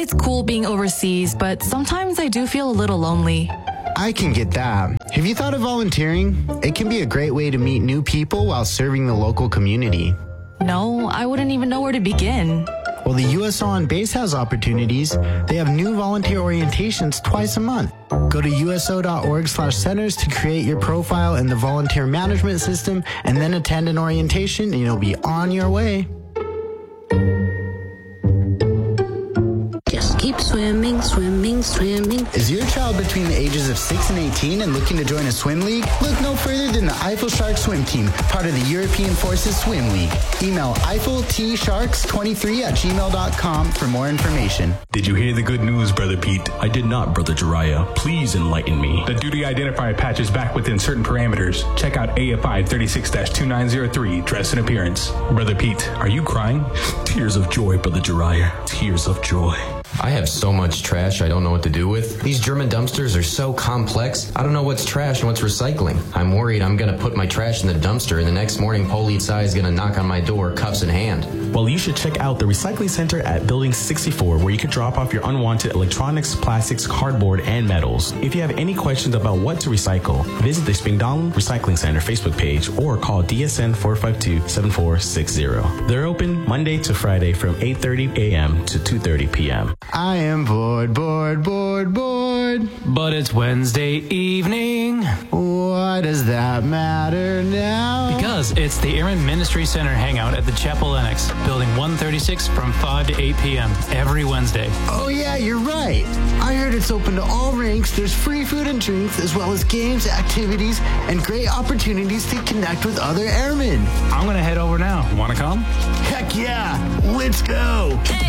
it's cool being overseas, but sometimes I do feel a little lonely. I can get that. Have you thought of volunteering? It can be a great way to meet new people while serving the local community. No, I wouldn't even know where to begin. Well, the USO on base has opportunities. They have new volunteer orientations twice a month. Go to uso.org/centers to create your profile in the volunteer management system and then attend an orientation and you'll be on your way. Just keep swimming, swimming, swimming. Is your child between the ages of 6 and 18 and looking to join a swim league? Look no further than the Eiffel Shark Swim Team, part of the European Forces Swim League. Email eiffeltsharks23@gmail.com for more information. Did you hear the good news, Brother Pete? I did not, Brother Jiraiya. Please enlighten me. The duty identifier patch is back within certain parameters. Check out AFI 36-2903, dress and appearance. Brother Pete, are you crying? Tears of joy, Brother Jiraiya. Tears of joy. I have so much trash I don't know what to do with. These German dumpsters are so complex, I don't know what's trash and what's recycling. I'm worried I'm going to put my trash in the dumpster and the next morning Police is going to knock on my door, cuffs in hand. Well, you should check out the recycling center at Building 64, where you can drop off your unwanted electronics, plastics, cardboard, and metals. If you have any questions about what to recycle, visit the Spingdalen Recycling Center Facebook page or call DSN 452-7460. They're open Monday to Friday from 8:30 a.m. to 2:30 p.m. I am bored. But it's Wednesday evening. Why does that matter now? Because it's the Airman Ministry Center Hangout at the Chapel Annex, Building 136 from 5 to 8 p.m. every Wednesday. Oh yeah, you're right. I heard it's open to all ranks. There's free food and drinks, as well as games, activities, and great opportunities to connect with other airmen. I'm going to head over now. Want to come? Heck yeah, let's go.